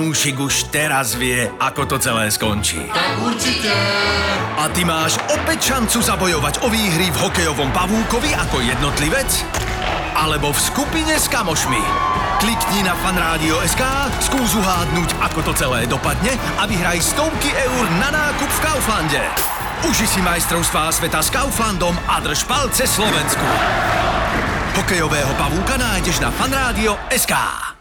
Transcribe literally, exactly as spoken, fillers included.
fanúšik už teraz vie, ako to celé skončí. Tak určite. A ty máš opäť šancu zabojovať o výhry v hokejovom pavúkovi ako jednotlivec alebo v skupine s kamošmi. Klikni na fanradio bodka es ká, skús uhádnuť, ako to celé dopadne a vyhraj stovky eur na nákup v Kauflande. Uži si majstrovstvá sveta s Kauflandom a drž palce Slovensku. Hokejového pavúka nájdeš na fanradio bodka es ká.